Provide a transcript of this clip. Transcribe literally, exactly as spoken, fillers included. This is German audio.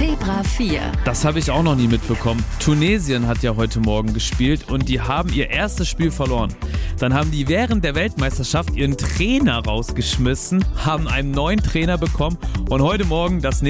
Zebra vier. Das habe ich auch noch nie mitbekommen. Tunesien hat ja heute Morgen gespielt und die haben ihr erstes Spiel verloren. Dann haben die während der Weltmeisterschaft ihren Trainer rausgeschmissen, haben einen neuen Trainer bekommen und heute Morgen das